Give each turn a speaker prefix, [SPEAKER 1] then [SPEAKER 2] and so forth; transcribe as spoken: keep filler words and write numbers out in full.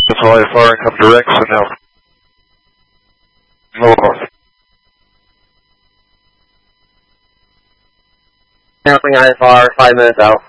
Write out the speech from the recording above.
[SPEAKER 1] That's all I fire and come direct, so now. Lower north.
[SPEAKER 2] Sampling I F R, five minutes out.